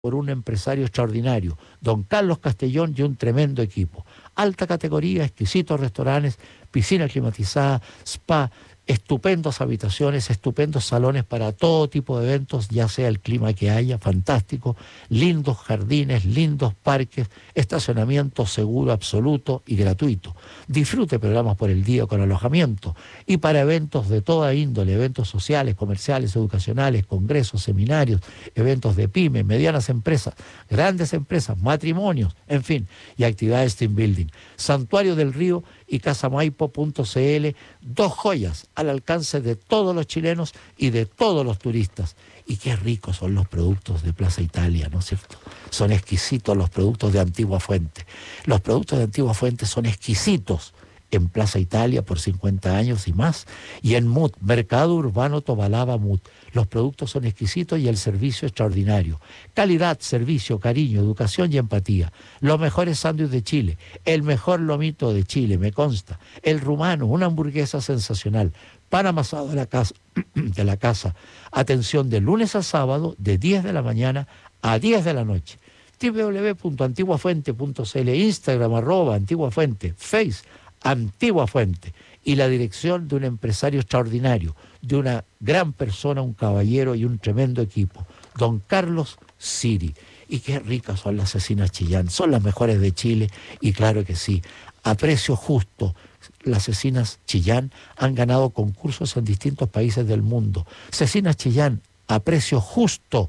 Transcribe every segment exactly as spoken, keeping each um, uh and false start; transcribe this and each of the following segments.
por un empresario extraordinario, don Carlos Castellón, y un tremendo equipo. Alta categoría, exquisitos restaurantes, piscina climatizada, spa, estupendas habitaciones, estupendos salones para todo tipo de eventos, ya sea el clima que haya, fantástico, lindos jardines, lindos parques, estacionamiento seguro, absoluto y gratuito. Disfrute programas por el día con alojamiento y para eventos de toda índole, eventos sociales, comerciales, educacionales, congresos, seminarios, eventos de pymes, medianas empresas, grandes empresas, matrimonios, en fin, y actividades team building. Santuario del Río y casamaipo punto cl, dos joyas al alcance de todos los chilenos y de todos los turistas. Y qué ricos son los productos de Plaza Italia, ¿no es cierto? Son exquisitos los productos de Antigua Fuente. Los productos de Antigua Fuente son exquisitos en Plaza Italia por cincuenta años y más, y en M U T, Mercado Urbano Tobalaba M U T. Los productos son exquisitos y el servicio extraordinario. Calidad, servicio, cariño, educación y empatía. Los mejores sándwiches de Chile, el mejor lomito de Chile, me consta. El rumano, una hamburguesa sensacional. Pan amasado de la casa, de la casa. Atención de lunes a sábado, de diez de la mañana a diez de la noche. doble u doble u doble u punto antigua fuente punto cl, Instagram, arroba Antigua Fuente, Face, Antigua Fuente, y la dirección de un empresario extraordinario, de una gran persona, un caballero y un tremendo equipo, don Carlos Siri. Y qué ricas son las cecinas Chillán, son las mejores de Chile, y claro que sí, a precio justo. Las cecinas Chillán han ganado concursos en distintos países del mundo. Cecinas Chillán a precio justo,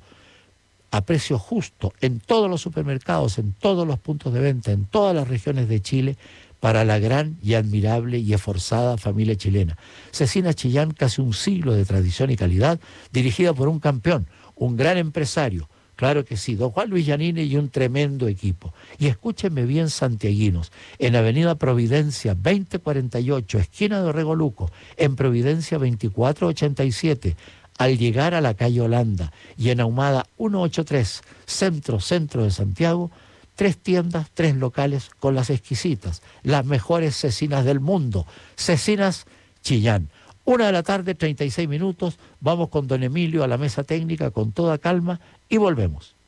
a precio justo, en todos los supermercados, en todos los puntos de venta, en todas las regiones de Chile, para la gran y admirable y esforzada familia chilena. Cecina Chillán, casi un siglo de tradición y calidad, dirigida por un campeón, un gran empresario, claro que sí, don Juan Luis Giannini y un tremendo equipo. Y escúchenme bien, santiaguinos, en Avenida Providencia veinte cuarenta y ocho, esquina de Regoluco, en Providencia veinticuatro ochenta y siete, al llegar a la calle Holanda, y en Ahumada ciento ochenta y tres, centro, centro de Santiago, tres tiendas, tres locales con las exquisitas, las mejores cecinas del mundo, Cecinas Chillán. Una de la tarde, treinta y seis minutos, vamos con don Emilio a la mesa técnica con toda calma y volvemos.